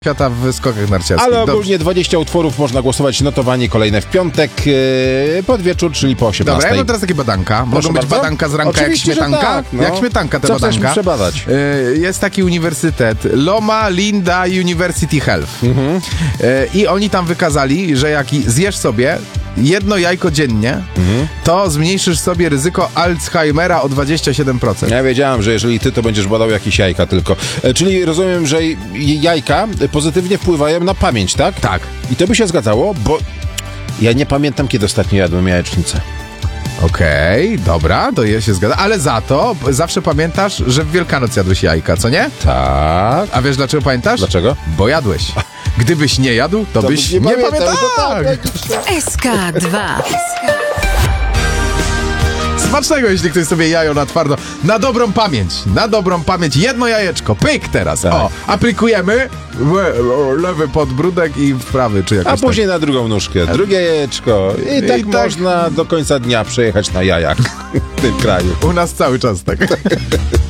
Świata w skokach narciarskich. Ale ogólnie 20 utworów można głosować, notowanie kolejne w piątek pod wieczór, czyli po 18. Dobra, ja mam teraz takie badanka. Mogą być bardzo. badanka z ranka Oczywiście, jak śmietanka? tak, no. Jak śmietanka te Co badanka. chcesz mi przebadać? Jest taki uniwersytet Loma Linda University Health. I oni tam wykazali, że jak zjesz sobie jedno jajko dziennie, to zmniejszysz sobie ryzyko Alzheimera o 27%. Ja wiedziałem, że jeżeli ty, to będziesz badał jakieś jajka tylko. Czyli rozumiem, że jajka pozytywnie wpływają na pamięć, tak? Tak. I to by się zgadzało, bo ja nie pamiętam, kiedy ostatnio jadłem jajecznicę. Okej, dobra, to je się zgadza. Ale za to zawsze pamiętasz, że w Wielkanoc jadłeś jajka, co nie? Tak. A wiesz dlaczego pamiętasz? Dlaczego? Bo jadłeś. Gdybyś nie jadł, to byś nie pamiętał. SK2. Smacznego, jeśli ktoś sobie jajo na twardo. Na dobrą pamięć. Jedno jajeczko. Pyk teraz. Tak. O, aplikujemy lewy podbródek i w prawy, czy jakoś A później na drugą nóżkę, drugie jajeczko. I tak można do końca dnia przejechać na jajach w tym kraju. tak. U nas cały czas tak.